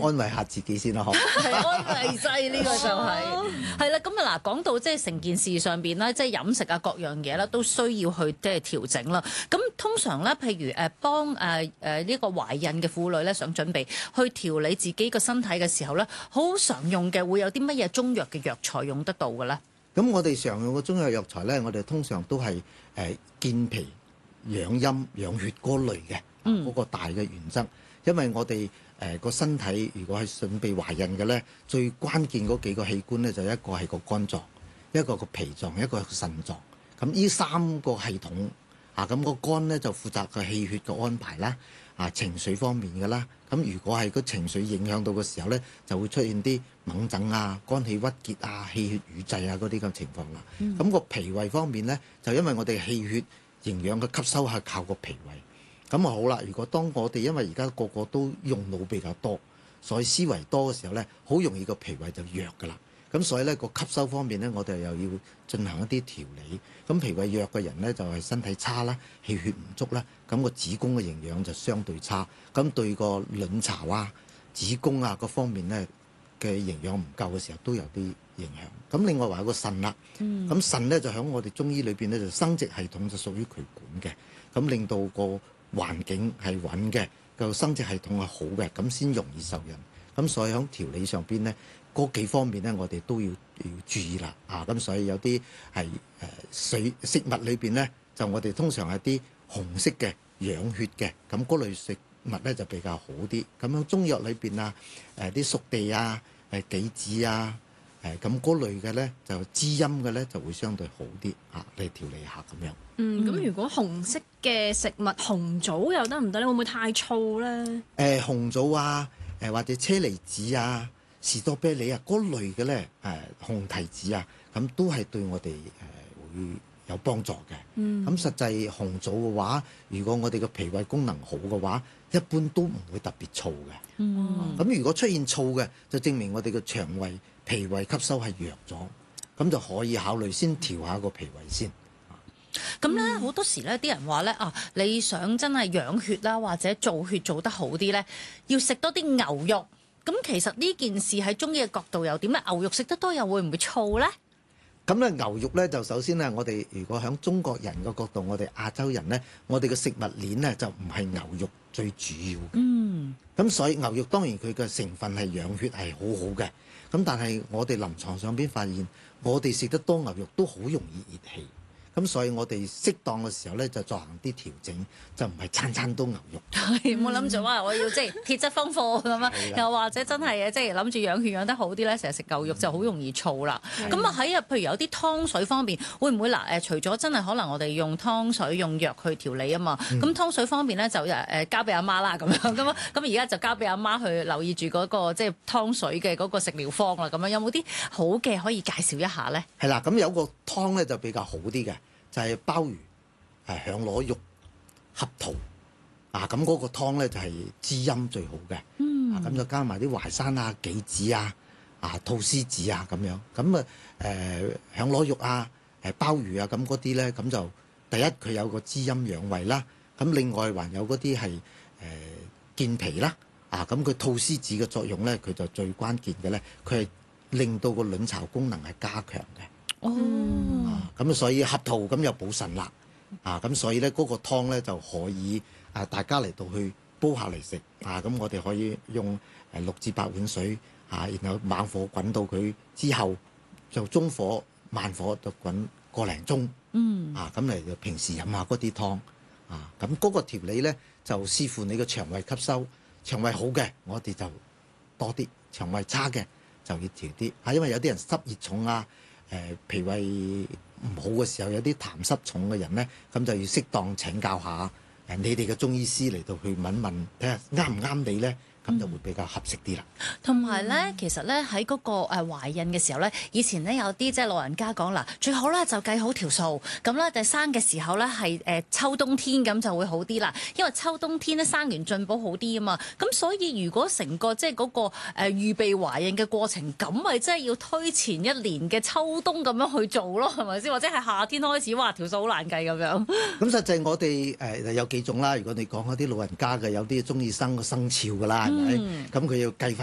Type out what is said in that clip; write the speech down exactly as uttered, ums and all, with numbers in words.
安慰下自己先啦，嗬。 係安慰劑呢個就係係啦。咁啊嗱，講到即係成件事上邊咧，即係飲食啊各樣嘢啦，都需要去即係調整啦。咁通常咧，譬如誒幫誒誒呢個懷孕嘅婦女咧，想準備去調理自己個身體嘅時候咧，好常用嘅會有啲乜嘢中藥嘅藥材用得到嘅咧？ 咁我哋常用嘅中藥藥材咧，我哋通常都係誒健脾、養陰、養血嗰類嘅，嗰、嗯、個大嘅原則。因為我哋誒個身體如果係準備懷孕嘅咧，最關鍵嗰幾個器官咧，就一個係個肝臟，一個個脾臟，一個係個腎臟。咁呢三個系統啊，咁、個肝咧就負責個氣血嘅安排啦，啊情緒方面嘅啦。咁如果係個情緒影響到嘅時候咧，就會出現啲猛疹啊、肝氣鬱結啊、氣血瘀滯啊嗰啲咁情況啦。咁、嗯、個脾胃方面咧，就因為我哋氣血營養嘅吸收係靠個脾胃。咁啊好啦，如果當我哋因為而家個個都用腦比較多，所以思維多嘅時候咧，好容易個脾胃就弱噶啦。咁所以咧個吸收方面咧，我哋又要進行一啲調理。咁脾胃弱嘅人咧，就係身體差啦，氣血唔足啦，咁個子宮嘅營養就相對差，咁對個卵巢啊、子宮啊各方面咧嘅營養唔夠嘅時候，都有啲影響。咁另外話有個腎啦，咁腎咧就喺我哋中醫裏邊咧就生殖系統就屬於佢管嘅，咁令到個環境係穩嘅，個生殖系統係好嘅，咁先容易受孕。咁所以喺調理上邊咧，嗰幾方面咧，我哋都要要注意啦。啊，咁所以有啲係誒水食物裏邊咧，就我哋通常係啲紅色嘅養血嘅，咁嗰類食物咧就比較好啲。咁喺中藥裏邊啊，誒啲熟地啊、誒杞子啊、誒咁嗰類嘅咧，就滋陰嘅咧就會相對好啲啊，嚟調理下咁樣。 嗯，咁如果紅色嘅食物紅棗又得唔得咧？會唔會太燥咧？誒、 呃、紅棗啊，誒或者車厘子啊、士多啤梨啊嗰類嘅咧，誒、呃、紅提子啊，咁都係對我哋誒、呃、會有幫助嘅。嗯，咁實際紅棗嘅話，如果我哋嘅脾胃功能好嘅話，一般都唔會特別燥嘅。嗯，咁如果出現燥嘅，就證明我哋嘅腸胃脾胃吸收係弱咗，咁就可以考慮先調下個脾胃先。 咁咧好多時咧，啲人話咧啊，你想真係養血啦，或者造血做得好啲咧，要食多啲牛肉。咁其實呢件事喺中醫嘅角度又點咧？牛肉食得多又會唔會燥咧？ 咁咧牛肉咧就首先咧，我哋如果喺中國人嘅角度，我哋亞洲人咧，我哋嘅食物鏈咧就唔係牛肉最主要嘅。嗯。咁所以牛肉當然佢嘅成分係養血係好好嘅。咁但係我哋臨床上邊發現，我哋食得多牛肉都好容易熱氣。咁所以我哋適當嘅時候咧，就進行啲調整，就唔係餐餐都牛肉。 係冇諗住話我要即係鐵質豐富咁樣，又或者真係即係諗住養血養得好啲咧，成日食牛肉就好容易燥啦。咁啊喺啊，譬如有啲湯水方面，會唔會嗱誒？除咗真係可能我哋用湯水用藥去調理啊嘛，咁、嗯、湯水方面咧就誒誒交俾阿媽啦咁樣咁啊，咁而家就交俾阿媽去留意住嗰、嗰個即係湯水嘅嗰個食療方啦。咁樣有冇啲好嘅可以介紹一下咧？ 係啦，咁有個湯咧就比較好啲嘅。就係鮑魚、誒響螺肉、合桃啊，咁嗰個湯咧就係滋陰最好嘅。嗯，啊咁就加埋啲淮山啊、杞子啊、啊菟絲子啊咁樣。咁啊誒響螺肉啊、誒鮑魚啊咁嗰啲咧，咁就第一佢有個滋陰養胃啦。咁另外還有嗰啲係誒健脾啦。啊咁佢菟絲子嘅作用咧，佢就最關鍵嘅咧，佢係令到個卵巢功能係加強嘅。哦，咁啊，所以合桃咁又補腎啦，啊，咁所以咧嗰個湯咧就可以啊，大家嚟到去煲下嚟食，啊，咁我哋可以用誒六至八碗水，啊，然後猛火滾到佢之後，就中火慢火就滾個零鐘，嗯，啊，咁嚟就平時飲下嗰啲湯，啊，咁嗰個調理咧就視乎你個腸胃吸收，腸胃好嘅我哋就多啲，腸胃差嘅就要調啲，啊，因為有啲人濕熱重啊。誒、呃、脾胃唔好嘅時候，有啲痰濕重嘅人咧，咁就要適當請教下誒你哋嘅中醫師嚟到去問問，睇下啱唔啱你咧。咁就會比較合適啲啦。 同埋咧，其實咧喺嗰個誒懷孕嘅時候咧，以前咧有啲即係老人家講嗱，最好咧就計好條數，咁咧就生嘅時候咧係誒秋冬天咁就會好啲啦，因為秋冬天咧生完進補好啲啊嘛。咁所以如果成個即係嗰個誒預備懷孕嘅過程，咁咪真係要推前一年嘅秋冬咁樣去做咯，係咪先？或者係夏天開始，哇條數好難計咁樣。 咁實際我哋誒有幾種啦。如果你講嗰啲老人家嘅，有啲中意生個生肖㗎啦。咁佢、嗯、要計翻。